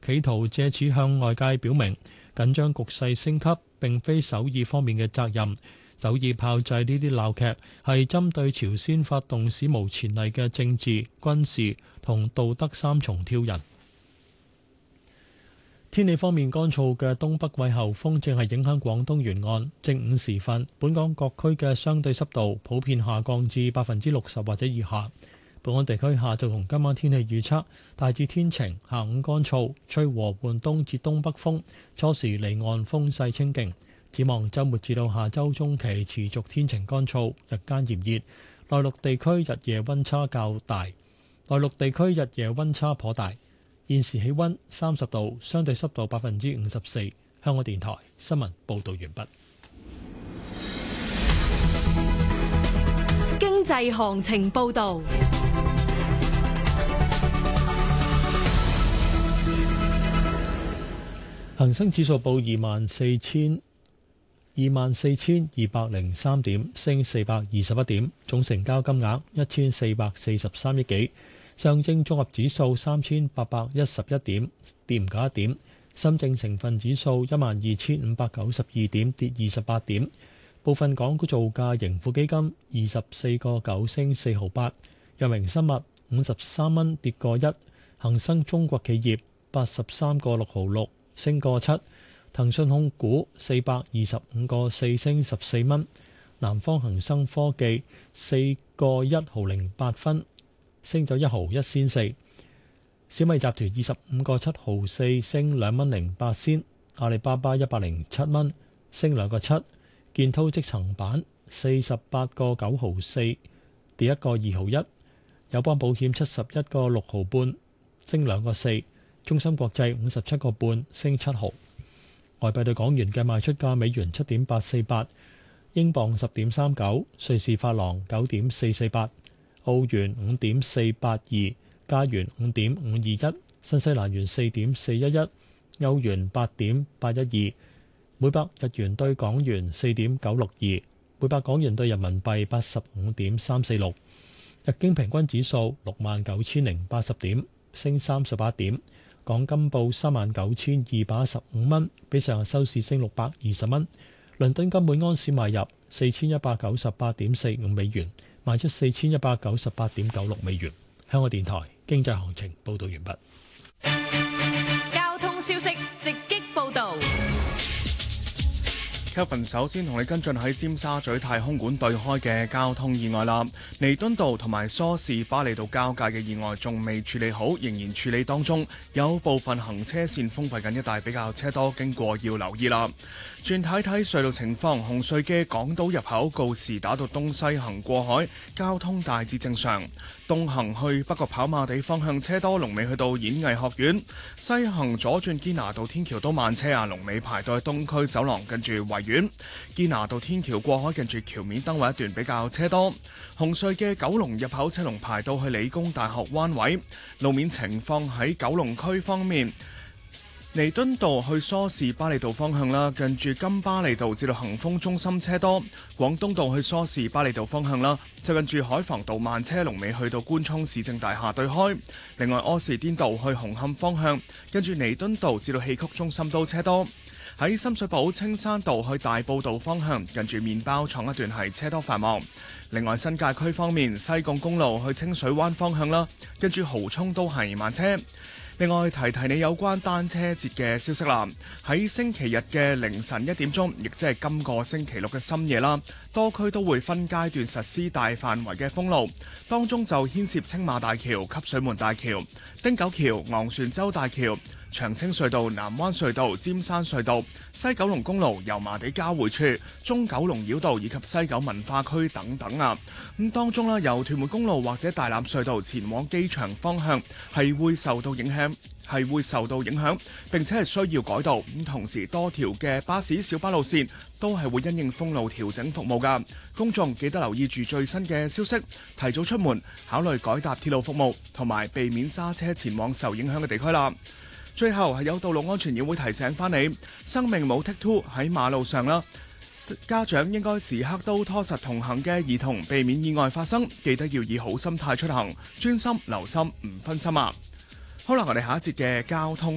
企圖借此向外界表明緊張局勢升級並非首爾方面嘅責任。首爾炮製呢啲鬧劇係針對朝鮮發動史無前例嘅政治、軍事同道德三重挑釁。天氣方面，乾燥嘅東北季候風正係影響廣東沿岸。正午時分，本港各區嘅相對濕度普遍下降至60%或者以下。本港地區下晝同今晚天氣預測大致天晴，下午乾燥，吹和緩東至東北風，初時離岸風勢清勁。展望週末至到下週中期持續天晴乾燥，日間炎熱，內陸地區日夜溫差較大。內陸地區日夜溫差頗大。現時氣溫30度，相對濕度54%。香港電台新聞報道完畢。 經濟行情報道。 恒生指數報24,203點，升421點，總成交金額1443億幾。上證綜合指數3811點，跌唔夠1點。深證成分指數12592點，跌28點。部分港股造價，盈富基金24個9升4毫8，藥明生物53蚊跌個1，恒生中國企業83個6毫6升個7，騰訊控股425個4升14蚊，南方恒生科技4個1毫08分升咗1毫1仙4，小米集團25個7毫4升2蚊08仙，阿里巴巴107蚊升2個7，建滔積層板48個9毫4跌1個2毫1，友邦保險71個6毫半升2個4，中芯國際57個半升7毫。外幣對港元嘅賣出價：美元7.848，英鎊10.39，瑞士法郎9.448，澳元5.482，加元5.521，新西蘭元4.411，歐元8.812，每百日元對港元4.962，每百港元對人民幣85.346。日經平均指數69,080點，升38點。港金報39,215蚊，比上日收市升620蚊。倫敦金每安士買入4198.45美元，賣出4198.96美元。香港電台經濟行情報道完畢。 交通消息直擊報道。 Kevin 首先同你跟進喺尖沙咀太空館對開嘅交通意外啦，彌敦道同埋梳士巴利道交界嘅意外仲未處理好，仍然處理當中，有部分行車線封閉緊，一帶比較車多，經過要留意啦。轉睇睇隧道情況，紅隧嘅港島入口告士打道東西行過海，交通大致正常。東行去北角跑馬地方向車多，龍尾去到演藝學院；西行左轉堅拿道天橋都慢車啊，龍尾排到去東區走廊近住維園。堅拿道天橋過海近住橋面燈位一段比較車多。紅隧嘅九龍入口車龍排到去理工大學灣位。路面情況喺九龍區方面，彌敦道去梳士巴利道方向啦，近住金巴利道至到恒豐中心車多；廣東道去梳士巴利道方向啦，就近住海防道慢車，龍尾去到官涌市政大廈對開。另外，柯士甸道去紅磡方向，近住彌敦道至到戲曲中心都車多。喺深水埗青山道去大埔道方向，近住麵包廠一段係車多繁忙。另外，新界區方面，西貢公路去清水灣方向啦，跟住蠔涌都係慢車。另外，提提你有關單車節嘅消息啦。喺星期日嘅凌晨1點鐘，亦即係今個星期六嘅深夜啦，多區都會分階段實施大範圍嘅封路，當中就牽涉青馬大橋、汲水門大橋、汀九橋、昂船洲大橋、長青隧道、南灣隧道、尖山隧道、西九龍公路油麻地交匯處、中九龍繞道以及西九文化區等等啊。咁當中啦，由屯門公路或者大欖隧道前往機場方向係會受到影響，並且係需要改道。咁同時多條嘅巴士、小巴路線都係會因應封路調整服務㗎。公眾記得留意住最新嘅消息，提早出門，考慮改搭鐵路服務，同埋避免揸車前往受影響嘅地區啦。最後係有道路安全議會提醒翻你，生命冇 take two 喺馬路上啦，家長應該時刻都拖實同行嘅兒童，避免意外發生。記得要以好心態出行，專心留心唔分心啊！好啦，我哋下一節嘅交通